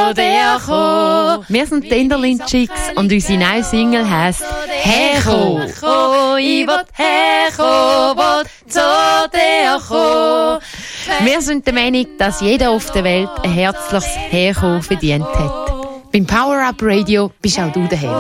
dir kommen. Wir sind die Enderlin Chicks und unsere neue Single heisst «Herkommen». Ich will herkommen, will zu dir kommen. Wir sind der Meinung, dass jeder auf der Welt ein herzliches Herkommen verdient hat. Beim Power Up Radio bist auch du daheim.